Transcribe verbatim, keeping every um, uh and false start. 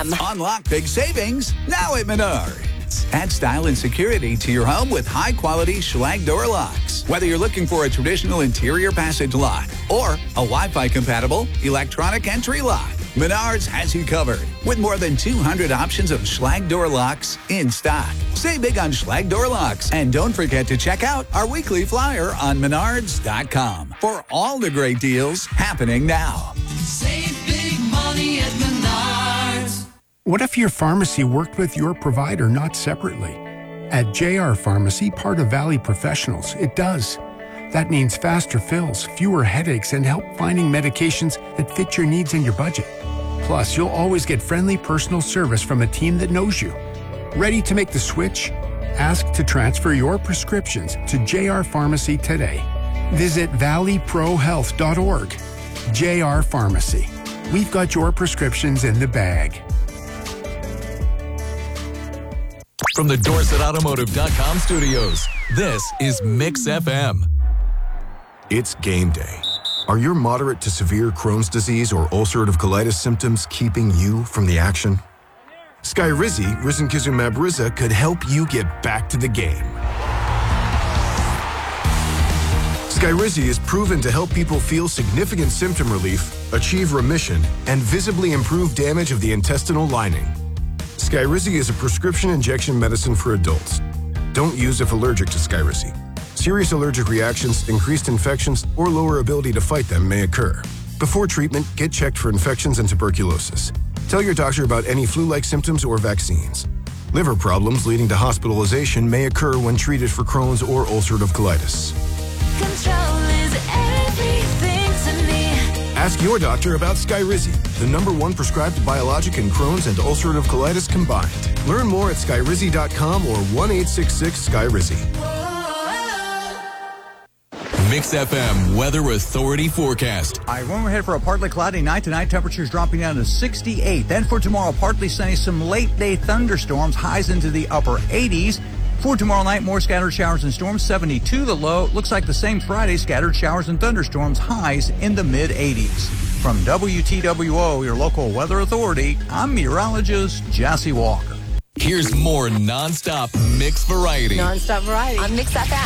them. Unlock big savings now at Menards. Add style and security to your home with high-quality Schlage door locks. Whether you're looking for a traditional interior passage lock or a Wi-Fi compatible electronic entry lock, Menards has you covered with more than two hundred options of Schlage door locks in stock. Save big on Schlage door locks, and don't forget to check out our weekly flyer on menards dot com for all the great deals happening now. Save big money at Menards. What if your pharmacy worked with your provider, not separately? At J R Pharmacy, part of Valley Professionals, it does. That means faster fills, fewer headaches, and help finding medications that fit your needs and your budget. Plus, you'll always get friendly personal service from a team that knows you. Ready to make the switch? Ask to transfer your prescriptions to J R Pharmacy today. Visit valley pro health dot org. J R Pharmacy. We've got your prescriptions in the bag. From the Dorset Automotive dot com studios, this is Mix F M. It's game day. Are your moderate to severe Crohn's disease or ulcerative colitis symptoms keeping you from the action? Skyrizi, risankizumab Riza, could help you get back to the game. Skyrizi is proven to help people feel significant symptom relief, achieve remission, and visibly improve damage of the intestinal lining. Skyrizi is a prescription injection medicine for adults. Don't use if allergic to Skyrizi. Serious allergic reactions, increased infections, or lower ability to fight them may occur. Before treatment, get checked for infections and tuberculosis. Tell your doctor about any flu-like symptoms or vaccines. Liver problems leading to hospitalization may occur when treated for Crohn's or ulcerative colitis. Control is everything to me. Ask your doctor about Skyrizi, the number one prescribed biologic in Crohn's and ulcerative colitis combined. Learn more at skyrizi dot com or one eight six six Skyrizi. Mix F M Weather Authority forecast. All right, when we're headed for a partly cloudy night tonight, temperatures dropping down to sixty-eight. Then for tomorrow, partly sunny, some late-day thunderstorms, highs into the upper eighties. For tomorrow night, more scattered showers and storms, seventy-two the low. Looks like the same Friday, scattered showers and thunderstorms, highs in the mid-eighties. From W T W O, your local weather authority, I'm meteorologist Jesse Walker. Here's more nonstop mix variety. Nonstop variety on Mix F M.